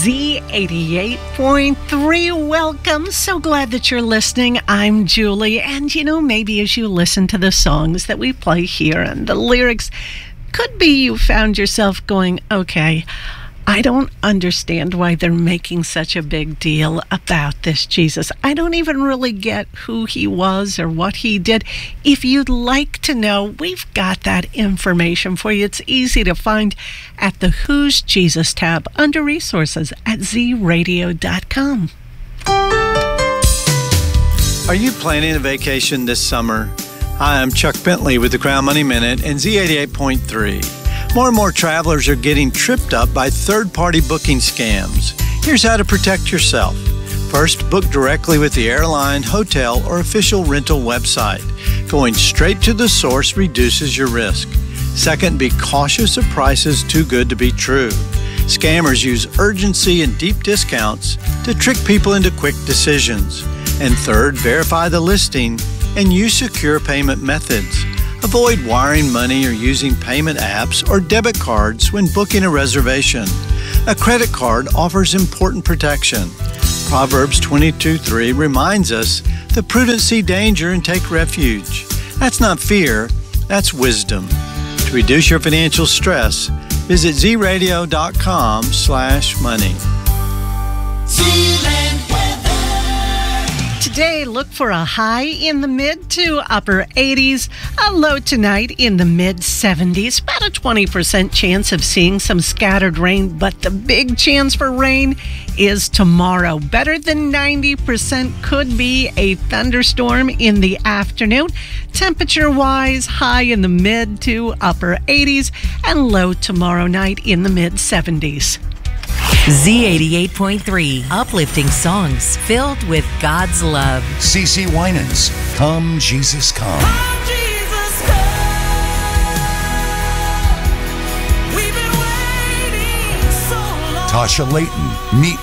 Z88.3. Welcome. So glad that you're listening. I'm Julie. And, maybe as you listen to the songs that we play here and the lyrics, could be you found yourself going, okay, I don't understand why they're making such a big deal about this Jesus. I don't even really get who he was or what he did. If you'd like to know, we've got that information for you. It's easy to find at the Who's Jesus tab under resources at zradio.com. Are you planning a vacation this summer? Hi, I'm Chuck Bentley with the Crown Money Minute and Z88.3. More and more travelers are getting tripped up by third-party booking scams. Here's how to protect yourself. First, book directly with the airline, hotel, or official rental website. Going straight to the source reduces your risk. Second, be cautious of prices too good to be true. Scammers use urgency and deep discounts to trick people into quick decisions. And third, verify the listing and use secure payment methods. Avoid wiring money or using payment apps or debit cards when booking a reservation. A credit card offers important protection. Proverbs 22:3 reminds us the prudent see danger and take refuge. That's not fear, that's wisdom. To reduce your financial stress, visit zradio.com/money. Today, look for a high in the mid to upper 80s, a low tonight in the mid 70s, about a 20% chance of seeing some scattered rain, but the big chance for rain is tomorrow. Better than 90% could be a thunderstorm in the afternoon. Temperature-wise, high in the mid to upper 80s and low tomorrow night in the mid 70s. Z88.3, uplifting songs filled with God's love. CeCe Winans, Come Jesus Come. Come Jesus Come. We've been waiting so long. Tasha Layton, Meet